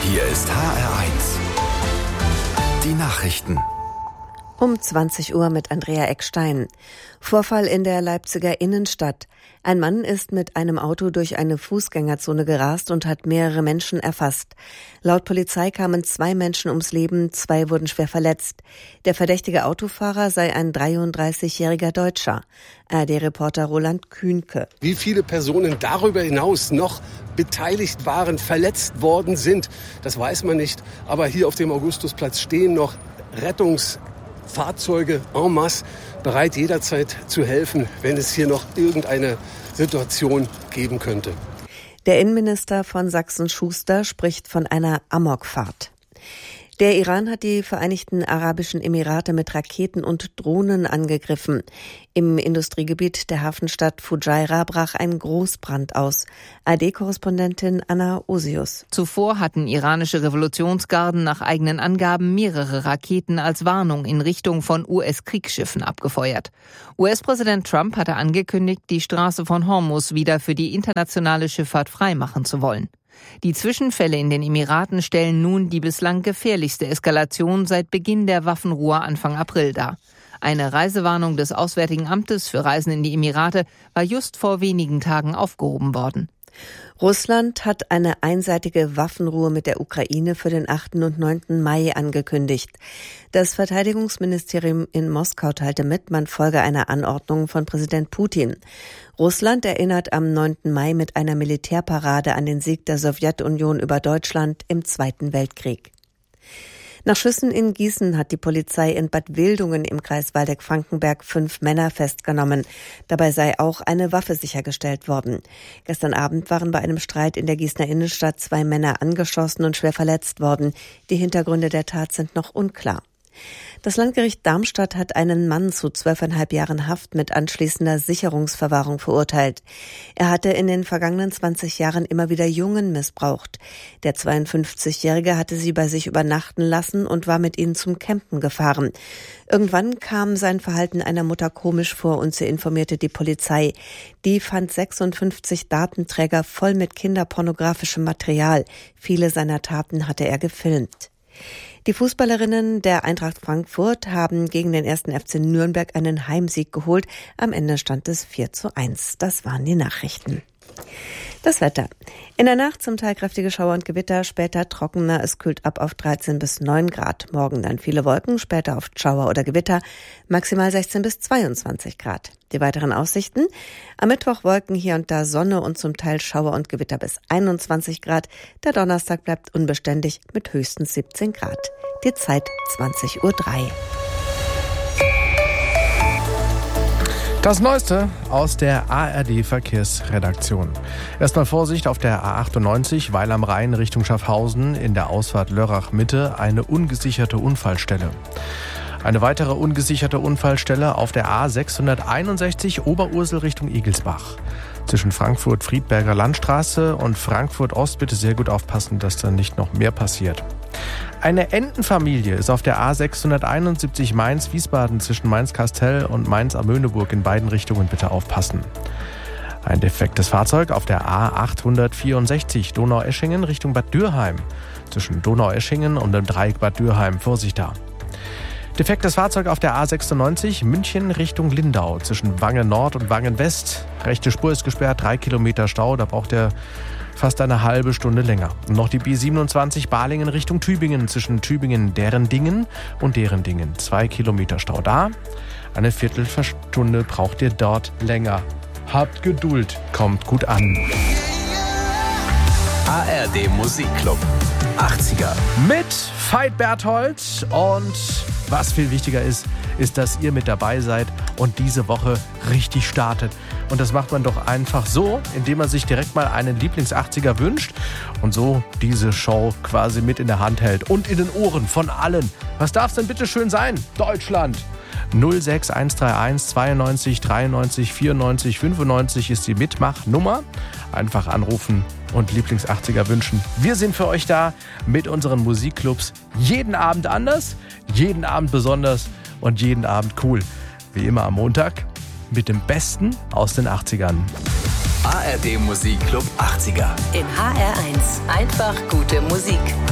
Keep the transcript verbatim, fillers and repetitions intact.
Hier ist H R eins. Die Nachrichten. Um zwanzig Uhr mit Andrea Eckstein. Vorfall in der Leipziger Innenstadt. Ein Mann ist mit einem Auto durch eine Fußgängerzone gerast und hat mehrere Menschen erfasst. Laut Polizei kamen zwei Menschen ums Leben, zwei wurden schwer verletzt. Der verdächtige Autofahrer sei ein dreiunddreißigjähriger Deutscher. A R D-Reporter Roland Kühnke. Wie viele Personen darüber hinaus noch beteiligt waren, verletzt worden sind, das weiß man nicht. Aber hier auf dem Augustusplatz stehen noch Rettungsfahrzeuge en masse, bereit jederzeit zu helfen, wenn es hier noch irgendeine Situation geben könnte. Der Innenminister von Sachsen-Schuster spricht von einer Amokfahrt. Der Iran hat die Vereinigten Arabischen Emirate mit Raketen und Drohnen angegriffen. Im Industriegebiet der Hafenstadt Fujairah brach ein Großbrand aus. A R D-Korrespondentin Anna Osius. Zuvor hatten iranische Revolutionsgarden nach eigenen Angaben mehrere Raketen als Warnung in Richtung von U S-Kriegsschiffen abgefeuert. U S-Präsident Trump hatte angekündigt, die Straße von Hormuz wieder für die internationale Schifffahrt freimachen zu wollen. Die Zwischenfälle in den Emiraten stellen nun die bislang gefährlichste Eskalation seit Beginn der Waffenruhe Anfang April dar. Eine Reisewarnung des Auswärtigen Amtes für Reisen in die Emirate war just vor wenigen Tagen aufgehoben worden. Russland hat eine einseitige Waffenruhe mit der Ukraine für den achten und neunten Mai angekündigt. Das Verteidigungsministerium in Moskau teilte mit, man folge einer Anordnung von Präsident Putin. Russland erinnert am neunten Mai mit einer Militärparade an den Sieg der Sowjetunion über Deutschland im Zweiten Weltkrieg. Nach Schüssen in Gießen hat die Polizei in Bad Wildungen im Kreis Waldeck-Frankenberg fünf Männer festgenommen. Dabei sei auch eine Waffe sichergestellt worden. Gestern Abend waren bei einem Streit in der Gießener Innenstadt zwei Männer angeschossen und schwer verletzt worden. Die Hintergründe der Tat sind noch unklar. Das Landgericht Darmstadt hat einen Mann zu zwölfeinhalb Jahren Haft mit anschließender Sicherungsverwahrung verurteilt. Er hatte in den vergangenen zwanzig Jahren immer wieder Jungen missbraucht. Der zweiundfünfzigjährige hatte sie bei sich übernachten lassen und war mit ihnen zum Campen gefahren. Irgendwann kam sein Verhalten einer Mutter komisch vor und sie informierte die Polizei. Die fand sechsundfünfzig Datenträger voll mit kinderpornografischem Material. Viele seiner Taten hatte er gefilmt. Die Fußballerinnen der Eintracht Frankfurt haben gegen den ersten F C Nürnberg einen Heimsieg geholt. Am Ende stand es vier zu eins. Das waren die Nachrichten. Das Wetter. In der Nacht zum Teil kräftige Schauer und Gewitter, später trockener. Es kühlt ab auf dreizehn bis neun Grad. Morgen dann viele Wolken, später oft Schauer oder Gewitter, maximal sechzehn bis zweiundzwanzig Grad. Die weiteren Aussichten. Am Mittwoch Wolken, hier und da Sonne und zum Teil Schauer und Gewitter bis einundzwanzig Grad. Der Donnerstag bleibt unbeständig mit höchstens siebzehn Grad. Die Zeit zwanzig Uhr drei. Das Neueste aus der A R D-Verkehrsredaktion. Erstmal Vorsicht auf der A achtundneunzig, Weil am Rhein Richtung Schaffhausen in der Ausfahrt Lörrach-Mitte eine ungesicherte Unfallstelle. Eine weitere ungesicherte Unfallstelle auf der A sechshunderteinundsechzig Oberursel Richtung Igelsbach. Zwischen Frankfurt-Friedberger Landstraße und Frankfurt-Ost bitte sehr gut aufpassen, dass da nicht noch mehr passiert. Eine Entenfamilie ist auf der A sechshunderteinundsiebzig Mainz-Wiesbaden zwischen Mainz-Kastel und Mainz-Amöneburg in beiden Richtungen bitte aufpassen. Ein defektes Fahrzeug auf der A achthundertvierundsechzig Donaueschingen Richtung Bad Dürheim. Zwischen Donaueschingen und dem Dreieck Bad Dürheim, Vorsicht da. Defektes Fahrzeug auf der A sechsundneunzig München Richtung Lindau zwischen Wangen Nord und Wangen West. Rechte Spur ist gesperrt, drei Kilometer Stau, da braucht er fast eine halbe Stunde länger. Und noch die B siebenundzwanzig Balingen Richtung Tübingen zwischen Tübingen Derendingen und Derendingen. Zwei Kilometer Stau da. Eine Viertelstunde braucht ihr dort länger. Habt Geduld, kommt gut an. A R D Musikclub achtziger. Mit Veit Berthold und was viel wichtiger ist, ist, dass ihr mit dabei seid und diese Woche richtig startet. Und das macht man doch einfach so, indem man sich direkt mal einen Lieblings-achtziger wünscht und so diese Show quasi mit in der Hand hält und in den Ohren von allen. Was darf es denn bitte schön sein? Deutschland! null sechs eins drei eins zweiundneunzig dreiundneunzig vierundneunzig fünfundneunzig ist die Mitmachnummer. Einfach anrufen und Lieblings-achtziger wünschen. Wir sind für euch da mit unseren Musikclubs. Jeden Abend anders, jeden Abend besonders und jeden Abend cool. Wie immer am Montag mit dem Besten aus den achtzigern. A R D Musikclub achtziger. In H R eins. Einfach gute Musik.